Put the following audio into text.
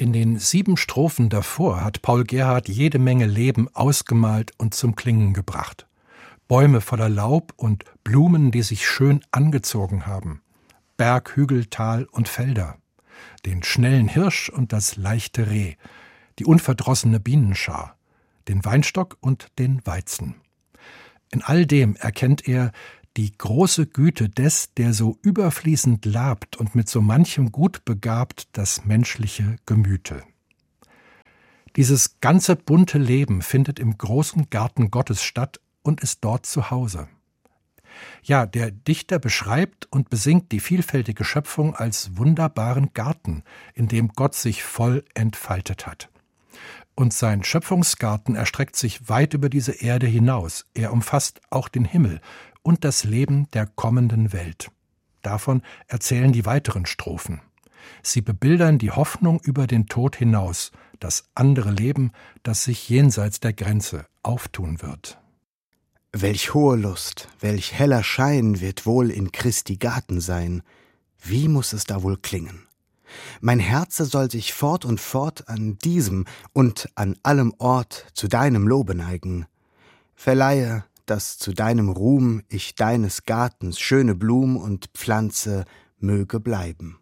In den 7 Strophen davor hat Paul Gerhardt jede Menge Leben ausgemalt und zum Klingen gebracht. Bäume voller Laub und Blumen, die sich schön angezogen haben. Berg, Hügel, Tal und Felder. Den schnellen Hirsch und das leichte Reh. Die unverdrossene Bienenschar. Den Weinstock und den Weizen. In all dem erkennt er die große Güte des, der so überfließend labt und mit so manchem Gut begabt das menschliche Gemüte. Dieses ganze bunte Leben findet im großen Garten Gottes statt und ist dort zu Hause. Ja, der Dichter beschreibt und besingt die vielfältige Schöpfung als wunderbaren Garten, in dem Gott sich voll entfaltet hat. Und sein Schöpfungsgarten erstreckt sich weit über diese Erde hinaus. Er umfasst auch den Himmel und das Leben der kommenden Welt. Davon erzählen die weiteren Strophen. Sie bebildern die Hoffnung über den Tod hinaus, das andere Leben, das sich jenseits der Grenze auftun wird. Welch hohe Lust, welch heller Schein wird wohl in Christi Garten sein. Wie muß es da wohl klingen? Mein Herze soll sich fort und fort an diesem und an allem Ort zu deinem Lobe neigen. Verleihe, dass zu deinem Ruhm ich deines Gartens schöne Blum und Pflanze möge bleiben.